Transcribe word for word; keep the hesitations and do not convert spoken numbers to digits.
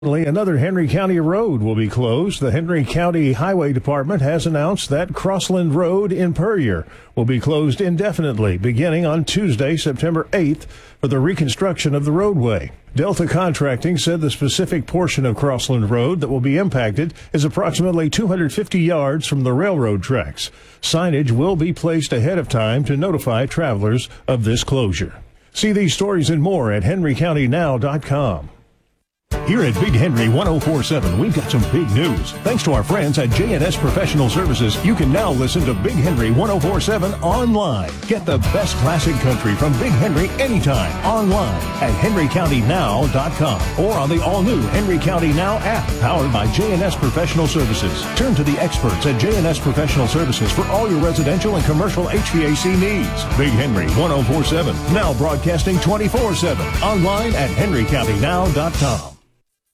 Another Henry County road will be closed. The Henry County Highway Department has announced that Crossland Road in Puryear will be closed indefinitely beginning on Tuesday, September eighth, for the reconstruction of the roadway. Delta Contracting said the specific portion of Crossland Road that will be impacted is approximately two hundred fifty yards from the railroad tracks. Signage will be placed ahead of time to notify travelers of this closure. See these stories and more at henry county now dot com. Here at Big Henry ten forty-seven, we've got some big news. Thanks to our friends at J and S Professional Services, you can now listen to Big Henry ten forty-seven online. Get the best classic country from Big Henry anytime online at henry county now dot com or on the all-new Henry County Now app powered by J and S Professional Services. Turn to the experts at J and S Professional Services for all your residential and commercial H V A C needs. Big Henry ten forty-seven, now broadcasting twenty-four seven online at henry county now dot com.